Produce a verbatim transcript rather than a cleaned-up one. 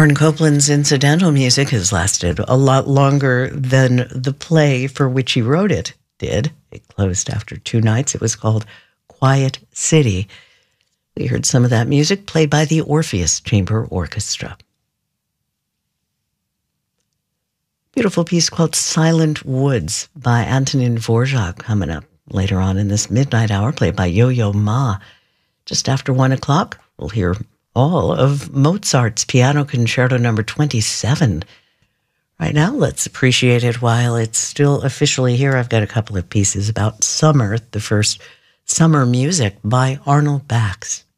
Aaron Copland's incidental music has lasted a lot longer than the play for which he wrote it did. It closed after two nights. It was called Quiet City. We heard some of that music played by the Orpheus Chamber Orchestra. Beautiful piece called Silent Woods by Antonin Dvorak coming up later on in this midnight hour, played by Yo-Yo Ma. Just after one o'clock, we'll hear all of Mozart's Piano Concerto number twenty-seven. Right now, let's appreciate it while it's still officially here. I've got a couple of pieces about summer. The first, Summer Music by Arnold Bax.